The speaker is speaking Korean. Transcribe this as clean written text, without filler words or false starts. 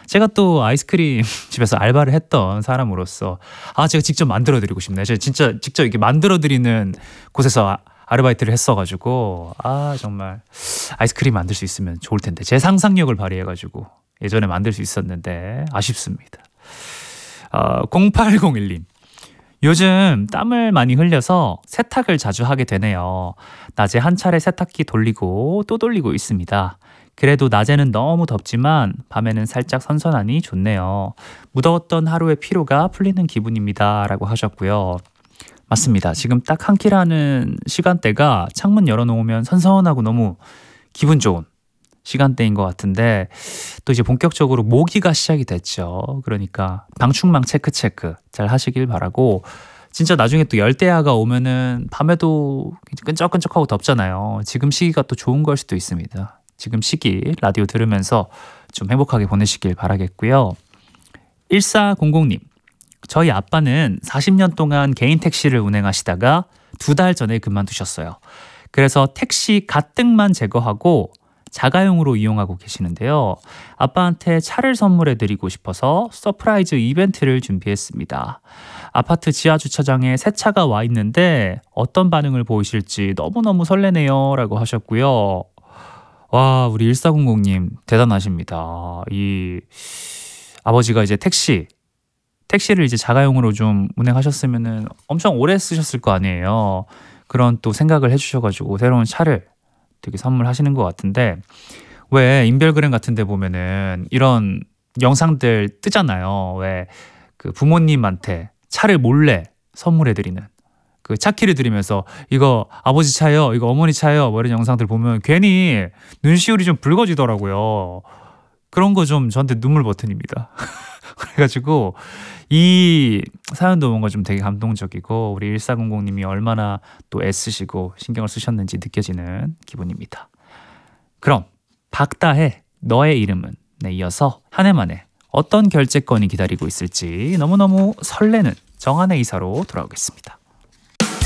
제가 또 아이스크림 집에서 알바를 했던 사람으로서 제가 직접 만들어 드리고 싶네요. 제가 진짜 직접 이렇게 만들어 드리는 곳에서 아르바이트를 했어가지고 정말 아이스크림 만들 수 있으면 좋을 텐데 제 상상력을 발휘해가지고 예전에 만들 수 있었는데 아쉽습니다. 0801님, 요즘 땀을 많이 흘려서 세탁을 자주 하게 되네요. 낮에 한 차례 세탁기 돌리고 또 돌리고 있습니다. 그래도 낮에는 너무 덥지만 밤에는 살짝 선선하니 좋네요. 무더웠던 하루의 피로가 풀리는 기분입니다. 라고 하셨고요. 맞습니다. 지금 딱 한 끼라는 시간대가 창문 열어놓으면 선선하고 너무 기분 좋은 시간대인 것 같은데 또 이제 본격적으로 모기가 시작이 됐죠. 그러니까 방충망 체크 잘 하시길 바라고, 진짜 나중에 또 열대야가 오면은 밤에도 끈적끈적하고 덥잖아요. 지금 시기가 또 좋은 걸 수도 있습니다. 지금 시기 라디오 들으면서 좀 행복하게 보내시길 바라겠고요. 1400님, 저희 아빠는 40년 동안 개인 택시를 운행하시다가 2달 전에 그만두셨어요. 그래서 택시 가뜩만 제거하고 자가용으로 이용하고 계시는데요. 아빠한테 차를 선물해 드리고 싶어서 서프라이즈 이벤트를 준비했습니다. 아파트 지하 주차장에 새 차가 와 있는데 어떤 반응을 보이실지 너무너무 설레네요. 라고 하셨고요. 와, 우리 1400님 대단하십니다. 이 아버지가 이제 택시를 이제 자가용으로 좀 운행하셨으면은 엄청 오래 쓰셨을 거 아니에요. 그런 또 생각을 해주셔가지고 새로운 차를 되게 선물하시는 것 같은데, 왜 인별그램 같은 데 보면은 이런 영상들 뜨잖아요. 왜 그 부모님한테 차를 몰래 선물해드리는, 그 차키를 드리면서 이거 아버지 차예요, 이거 어머니 차예요, 뭐 이런 영상들 보면 괜히 눈시울이 좀 붉어지더라고요. 그런 거 좀 저한테 눈물 버튼입니다. 그래가지고 이 사연도 뭔가 좀 되게 감동적이고 우리 1400님이 얼마나 또 애쓰시고 신경을 쓰셨는지 느껴지는 기분입니다. 그럼 박다혜 너의 이름은 이어서 한 해만에 어떤 결제건이 기다리고 있을지 너무너무 설레는 정한의 이사로 돌아오겠습니다.